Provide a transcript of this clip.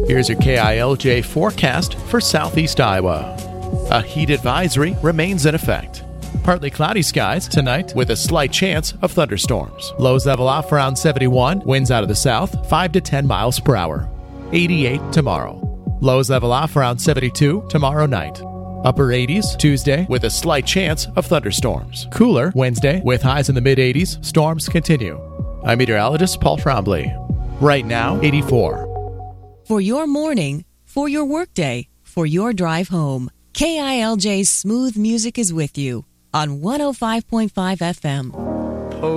Here's your KILJ forecast for southeast Iowa. A heat advisory remains in effect. Partly cloudy skies tonight with a slight chance of thunderstorms. Lows level off around 71, winds out of the south 5 to 10 miles per hour. 88 tomorrow. Lows level off around 72 tomorrow night. Upper 80s Tuesday with a slight chance of thunderstorms. Cooler Wednesday with highs in the mid-80s. Storms continue. I'm meteorologist Paul Trombley. Right now, 84. For your morning, for your workday, for your drive home, KILJ's smooth music is with you on 105.5 FM.